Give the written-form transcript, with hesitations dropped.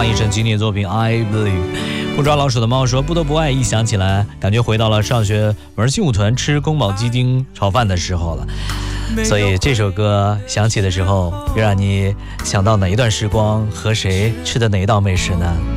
张艺辰经典作品 I Believe。不抓老鼠的猫说，不得不爱一想起来，感觉回到了上学玩劲舞团吃宫保鸡丁炒饭的时候了。所以这首歌响起的时候，又让你想到哪一段时光和谁吃的哪一道美食呢？